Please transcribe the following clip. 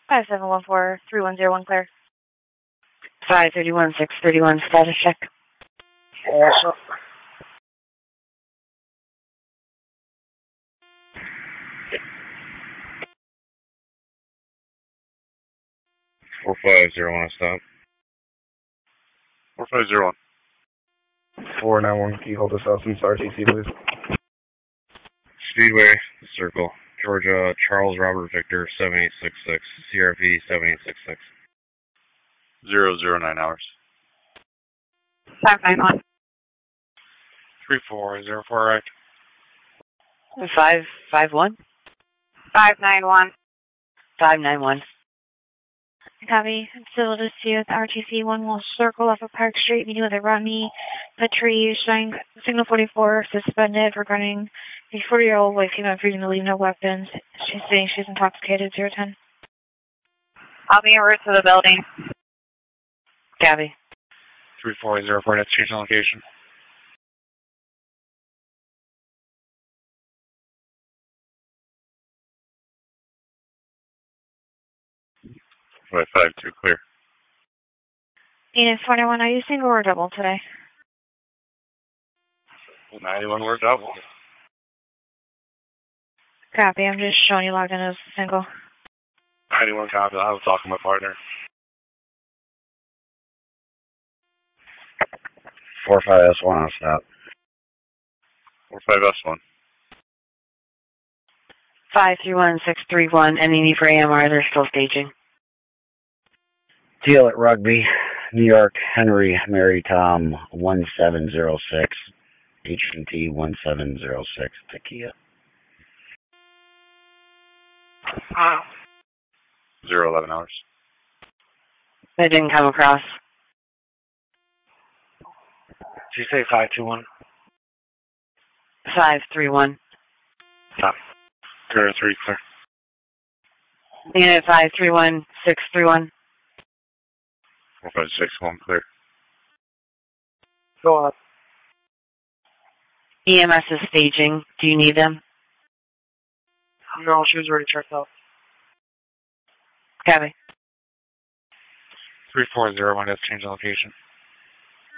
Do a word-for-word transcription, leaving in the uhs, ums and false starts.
five seven one four three one zero one clear. five three one six three one status check. Also. four five zero one, stop. four five zero one. four nine one, can you hold us out since R T C, please? Speedway, Circle, Georgia, Charles Robert Victor, seven eight six six, C R V seven eight six six. zero zero nine hours. five nine one. three four zero four, right? five five one? five nine one. five nine one. Copy. Civil dispute with R T C one will circle off of Park Street, meeting with a Rodney Petrie, showing signal forty-four suspended regarding a forty-year-old white female refusing to leave no weapons. She's saying she's intoxicated. zero ten. I'll be en route to the building. Gabby. three four zero four, that's change in location. five five two, clear. Unit forty-one, are you single or double today? ninety-one, we're double. Copy, I'm just showing you logged in as single. ninety-one, copy. I was talking to my partner. four five S one, I'll stop. four five S one. five three one six three one, any need for A M R, they're still staging. Deal at Rugby, New York, Henry, Mary Tom, one seven zero six, H and T one seven zero six, Takia. Uh, zero eleven hours. They didn't come across. Did you say five two one? five three one. Stop. zero three, clear. Unit five three one six three one. four five six one, clear. Go on. E M S is staging. Do you need them? No, she was already checked out. Gabby. three four zero one, that's change in location.